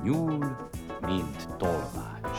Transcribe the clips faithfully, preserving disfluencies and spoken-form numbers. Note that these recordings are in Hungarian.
nyúl, mint tolmács.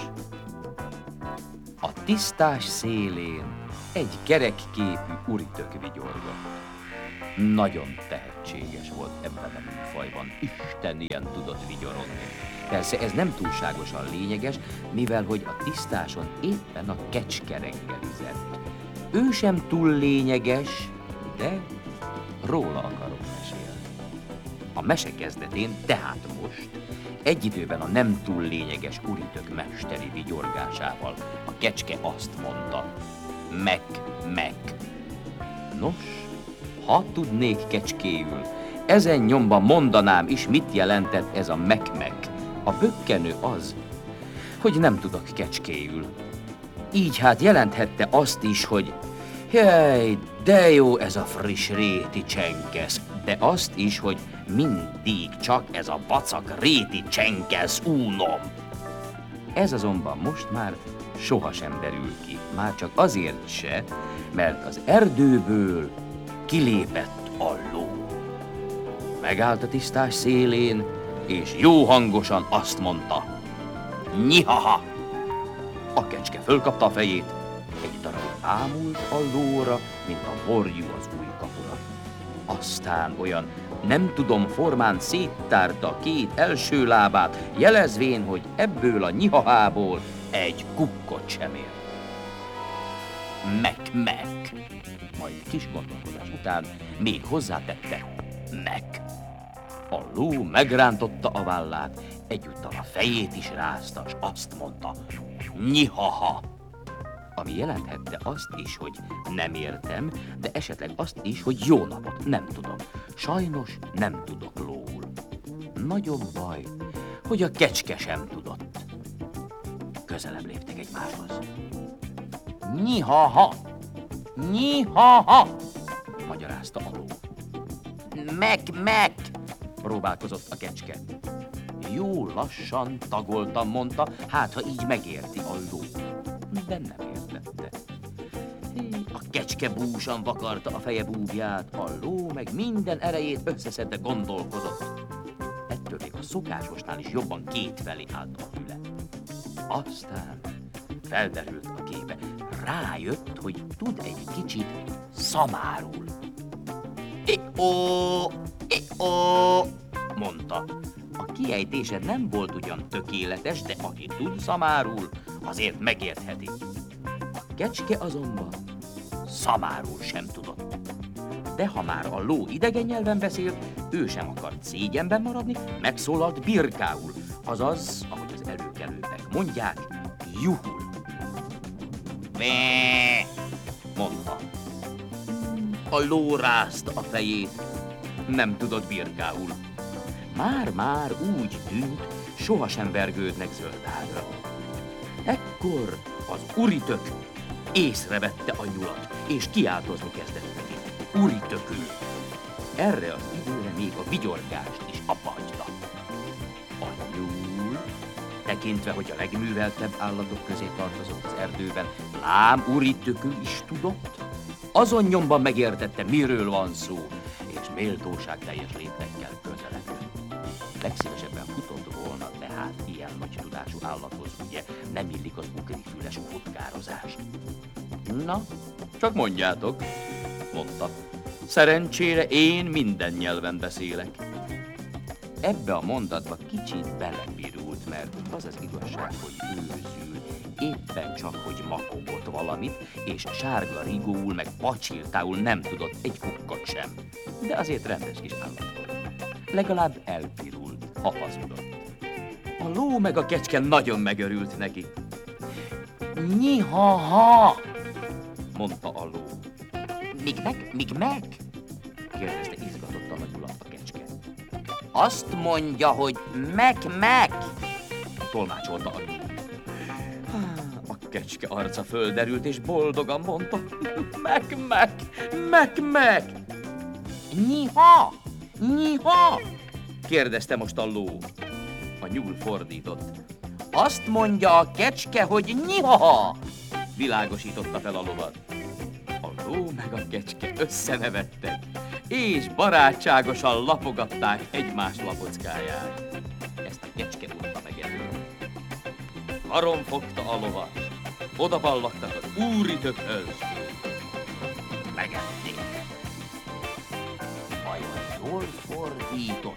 A tisztás szélén egy kerekképű uritök vigyorgott. Nagyon tehetséges volt ebben a műfajban, Isten ilyen tudott vigyorogni. Persze ez nem túlságosan lényeges, mivel hogy a tisztáson éppen a kecske reggelizett. Ő sem túl lényeges, de róla akarok mesélni. A mese kezdetén, tehát most, egy időben a nem túl lényeges uritök mesteri vigyorgásával a kecske azt mondta: meg, meg. Nos, ha tudnék kecskéül, ezen nyomban mondanám is, mit jelentett ez a meg-meg. A bökkenő az, hogy nem tudok kecskéül. Így hát jelenthette azt is, hogy jaj, de jó ez a friss réti csenkesz, de azt is, hogy mindig csak ez a vacak réti csenkesz únom. Ez azonban most már sohasem derül ki, már csak azért se, mert az erdőből kilépett a ló. Megállt a tisztás szélén, és jó hangosan azt mondta: nyihaha! A kecske fölkapta a fejét, egy darabig ámult a lóra, mint a borjú az új kapura. Aztán olyan nem tudom formán széttárta két első lábát, jelezvén, hogy ebből a nyihahából egy kukkot sem ért. Meg-meg! Majd kis gondolkodás után még hozzátette: meg! A ló megrántotta a vállát, egyúttal a fejét is rázta, s azt mondta: nyihaha! Ami jelenthette azt is, hogy nem értem, de esetleg azt is, hogy jó napot, nem tudom. Sajnos nem tudok lóul. Nagyon baj, hogy a kecske sem tudott. Közelebb léptek egymáshoz. Nyihaha! Nyihaha! Magyarázta a ló. Meg, meg! Próbálkozott a kecske. Jó lassan tagoltam, mondta, hát ha így megérti a ló. De nem értette. A kecske búsan vakarta a feje búbját, a ló meg minden erejét összeszedve gondolkozott. Ettől még a szokásosnál is jobban kétfelé állt a füle. Aztán felderült a képe. Rájött, hogy tud egy kicsit szamárul. I-ó, i-ó, mondta. A kiejtése nem volt ugyan tökéletes, de aki tud szamárul, azért megértheti. A kecske azonban szamárul sem tudott. De ha már a ló idegen nyelven beszélt, ő sem akart szégyenben maradni, megszólalt birkául, azaz, ahogy az előkelőek mondják, juhul. Bé, mondta. A ló rázta a fejét, nem tudott birkául. Már-már úgy tűnt, sohasem vergődnek zöldágra. Ekkor az uritök észrevette a nyulat, és kiáltozni kezdett neki. Uritökül. Erre az időre még a vigyorgást is abbahagyta. A nyúl, tekintve, hogy a legműveltebb állatok közé tartozott az erdőben, lám uritökül is tudott, azon nyomban megértette, miről van szó, és méltóság teljes léptekkel közeledett. Legszívesebben futott volna, tehát ilyen nagy tudású állathoz ugye nem illik az ugrifüles futkározás. Na, csak mondjátok, mondta. Szerencsére én minden nyelven beszélek. Ebbe a mondatba kicsit belepirult, mert az az igazság, hogy őzül, éppen csak, hogy makogott valamit, és sárga rigóul, meg pacsiltául nem tudott egy kukkot sem. De azért rendes kis állat volt. Legalább elpirult, ha hazudott. A ló meg a kecske nagyon megörült neki. Nyihaha! Mondta a ló. Míg meg, míg meg? Kérdezte izgatottan a nyulat a kecske. Azt mondja, hogy meg-meg! Tolmácsolta a ló. A kecske arca földerült, és boldogan mondta. Meg-meg! Meg-meg! Nyiha! Nyiha! Kérdezte most a ló. A nyúl fordított. Azt mondja a kecske, hogy nyiha! Világosította fel a lovat. A ló meg a kecske összenevettek, és barátságosan lapogatták egymás lapockáját. Ezt a kecske udta meg elő. Karon fogta a lovat, odaballagtak az úritökhöz. Megették. Vajon jól fordított